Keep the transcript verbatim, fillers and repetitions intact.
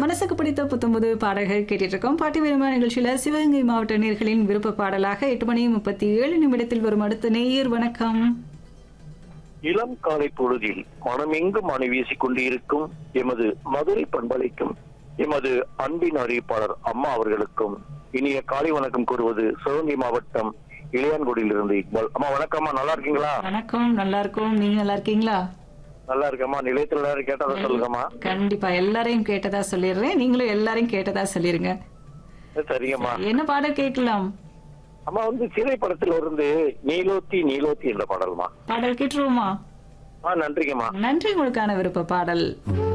மனசுக்கு பிடித்த புத்தம்புது பாடல்கள் கேட்டுட்டு இருக்கோம். பாட்டி விரும்ப நிகழ்ச்சியில சிவகங்கை மாவட்ட நேயர்களின் விருப்ப பாடலாக எட்டு மணி முப்பத்தி ஏழு நிமிடத்தில் வரும் அடுத்த நேயர். வணக்கம். இளம் காலை பொழுதில் மனமெங்கும் மனை வீசிக் கொண்டிருக்கும் எமது மதுரை பண்பலைக்கும் எமது அன்பின் அறிவிப்பாளர் அம்மா அவர்களுக்கும் இனிய காலை வணக்கம் கூறுவது சிவகங்கை மாவட்டம் இளையான்குடியிலிருந்து இக்பால். அம்மா வணக்கம்மா, நல்லா இருக்கீங்களா? வணக்கம், நல்லா இருக்கும். நீங்க நல்லா இருக்கீங்களா? நல்லா இருக்கம்மா. நிலையத்தில் எல்லாரும் கேட்டதா சொல்லுங்கம்மா. கண்டிப்பா எல்லாரையும் கேட்டதா சொல்லிடுறேன். நீங்களும் எல்லாரையும் கேட்டதா சொல்லிருங்க. சரிங்கம்மா. என்ன பாடல் கேட்கலாம்? அம்மா வந்து சிறை படத்துல இருந்து நீலோத்தி நீலோத்தி என்ற பாடல்மா. பாடல் கேட்டுருவோமா? ஆ, நன்றிங்கம்மா. நன்றி. உங்களுக்கான விருப்ப பாடல்.